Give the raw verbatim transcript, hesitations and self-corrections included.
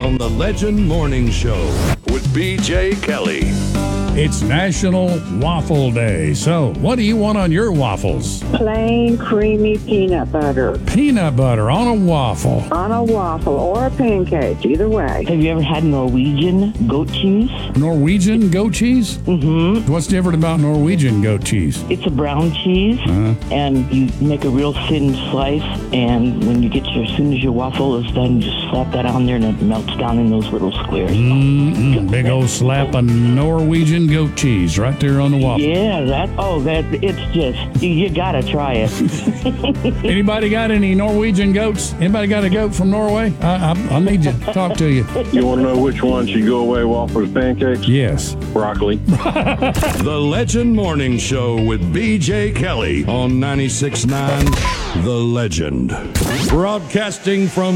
on the Legend Morning Show with B J Kelly. It's National Waffle Day. So, what do you want on your waffles? Plain creamy peanut butter Peanut butter on a waffle. on a waffle or a pancake, either way. Have you ever had Norwegian goat cheese? Norwegian goat cheese? Mm-hmm. What's different about Norwegian goat cheese? It's a brown cheese, Uh-huh. and you make a real thin slice, and when you get your, as soon as your waffle is done, you just slap that on there, and it melts down in those little squares. Mm-mm. Big old slap of Norwegian goat cheese right there on the waffle. Yeah, that, oh, that, it's just, you, you gotta try it. Anybody got any Norwegian goats? Anybody got a goat from Norway? I, I, I need to talk to you. You want to know which one should go away waffles, pancakes? Yes. Broccoli. The Legend Morning Show with B J Kelly on ninety-six point nine The Legend. Broadcasting from